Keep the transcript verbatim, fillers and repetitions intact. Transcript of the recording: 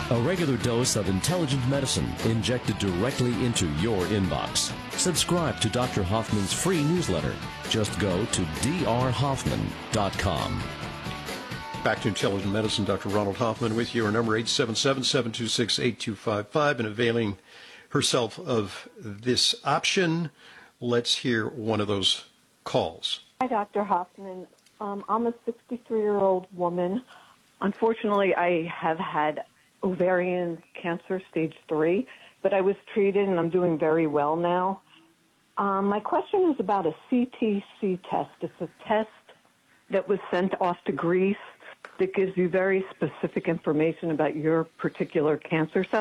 A regular dose of intelligent medicine injected directly into your inbox. Subscribe to Doctor Hoffman's free newsletter. Just go to d r hoffman dot com. Back to Intelligent Medicine. Doctor Ronald Hoffman with you. Our number eight seven seven, seven two six, eight two five five. And availing herself of this option, let's hear one of those calls. Hi, Doctor Hoffman. Um, I'm a sixty-three-year-old woman. Unfortunately, I have had ovarian cancer stage three, but I was treated and I'm doing very well now. Um, my question is about a C T C test. It's a test that was sent off to Greece that gives you very specific information about your particular cancer cell.